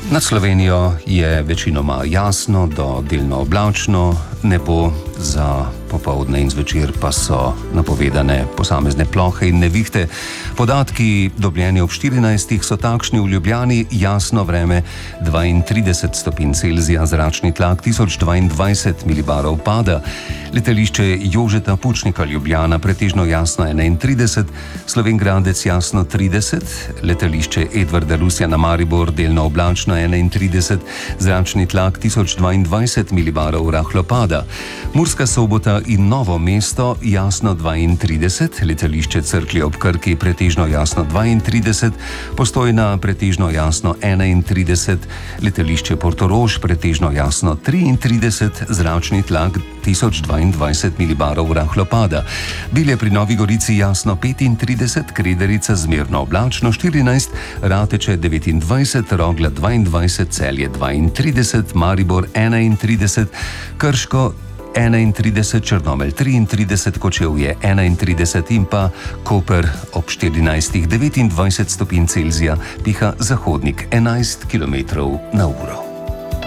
Nad Slovenijo je večinoma jasno do delno oblačno, nebo za popoldne in zvečer pa so napovedane posamezne plohe in nevihte. Podatki, dobljeni ob 14. so takšni: v Ljubljani jasno vreme 32 stopinj Celzija, zračni tlak 1022 milibarov pada, letališče Jožeta Pučnika Ljubljana pretežno jasno 31, Slovenj Gradec jasno 30, letališče Edvarda Rusjana Maribor delno oblačno 31, zračni tlak 1022 milibarov rahlo pada, Murska Sobota in Novo mesto jasno 32, letališče Cerklje ob Krki pretežno jasno 32, Postojna pretežno jasno 31, letališče Portorož pretežno jasno 33, zračni tlak 1022 milibarov rahlo pada, Bilje pri Novi Gorici jasno 35, Krederica zmerno oblačno 14, Rateče 29, Rogla 22, Celje 32, Maribor 31, Krško 31, Črnomelj 33, Kočevje 31 in pa Koper ob 14, 29 stopinj Celzija, piha zahodnik 11 km/h.